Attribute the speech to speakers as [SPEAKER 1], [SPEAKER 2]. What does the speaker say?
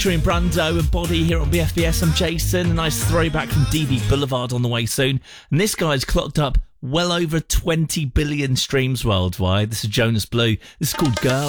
[SPEAKER 1] Featuring Brando and Body here on BFBS. I'm Jason. A nice throwback from DB Boulevard on the way soon. And this guy's clocked up well over 20 billion streams worldwide. This is Jonas Blue. This is called Girl.